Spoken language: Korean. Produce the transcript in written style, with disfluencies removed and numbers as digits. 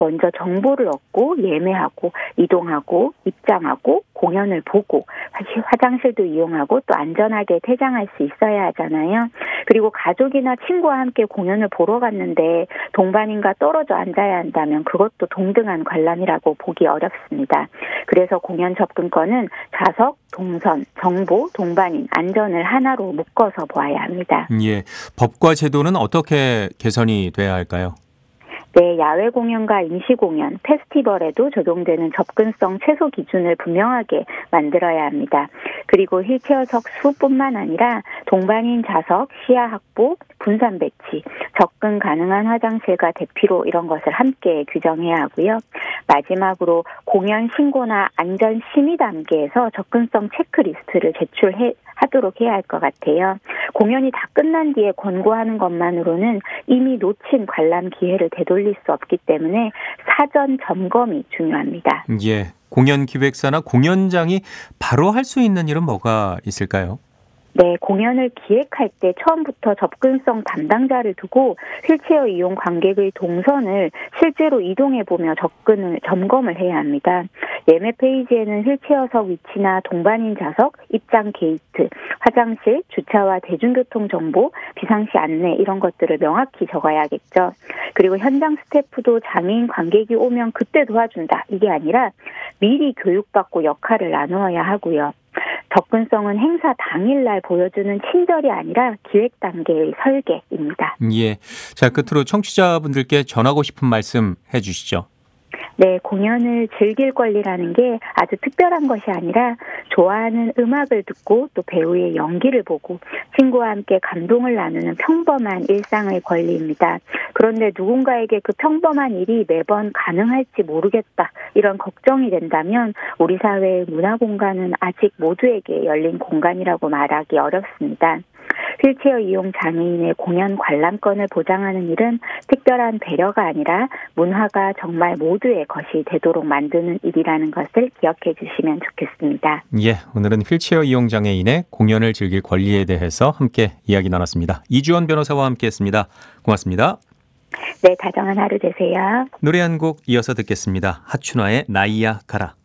먼저 정보를 얻고 예매하고 이동하고 입장하고 공연을 보고 화장실도 이용하고 또 안전하게 퇴장할 수 있어야 하잖아요. 그리고 가족이나 친구와 함께 공연을 보러 갔는데 동반인과 떨어져 앉아야 한다면 그것도 동등한 관람이라고 보기 어렵습니다. 그래서 공연 접근권은 좌석, 동선, 정보, 동반인, 안전을 하나로 묶어서 보아야 합니다. 예, 법과 제도는 어떻게 개선이 돼야 할까요? 네, 야외 공연과 임시 공연, 페스티벌에도 적용되는 접근성 최소 기준을 분명하게 만들어야 합니다. 그리고 휠체어석 수뿐만 아니라 동반인 좌석, 시야 확보, 분산 배치, 접근 가능한 화장실과 대피로 이런 것을 함께 규정해야 하고요. 마지막으로 공연 신고나 안전 심의 단계에서 접근성 체크리스트를 제출하도록 해야 할 것 같아요. 공연이 다 끝난 뒤에 권고하는 것만으로는 이미 놓친 관람 기회를 되돌릴 수 없기 때문에 사전 점검이 중요합니다. 예, 공연 기획사나 공연장이 바로 할 수 있는 일은 뭐가 있을까요? 네, 공연을 기획할 때 처음부터 접근성 담당자를 두고 휠체어 이용 관객의 동선을 실제로 이동해보며 점검을 해야 합니다. 예매 페이지에는 휠체어석 위치나 동반인 좌석, 입장 게이트, 화장실, 주차와 대중교통 정보, 비상시 안내 이런 것들을 명확히 적어야겠죠. 그리고 현장 스태프도 장애인 관객이 오면 그때 도와준다. 이게 아니라 미리 교육받고 역할을 나누어야 하고요. 접근성은 행사 당일날 보여주는 친절이 아니라 기획 단계의 설계입니다. 예. 자, 끝으로 청취자분들께 전하고 싶은 말씀 해주시죠. 네, 공연을 즐길 권리라는 게 아주 특별한 것이 아니라 좋아하는 음악을 듣고 또 배우의 연기를 보고 친구와 함께 감동을 나누는 평범한 일상의 권리입니다. 그런데 누군가에게 그 평범한 일이 매번 가능할지 모르겠다 이런 걱정이 된다면 우리 사회의 문화 공간은 아직 모두에게 열린 공간이라고 말하기 어렵습니다. 휠체어 이용 장애인의 공연 관람권을 보장하는 일은 특별한 배려가 아니라 문화가 정말 모두의 것이 되도록 만드는 일이라는 것을 기억해 주시면 좋겠습니다. 예, 오늘은 휠체어 이용 장애인의 공연을 즐길 권리에 대해서 함께 이야기 나눴습니다. 이주원 변호사와 함께했습니다. 고맙습니다. 네, 다정한 하루 되세요. 노래 한 곡 이어서 듣겠습니다. 하춘화의 나이야 가라.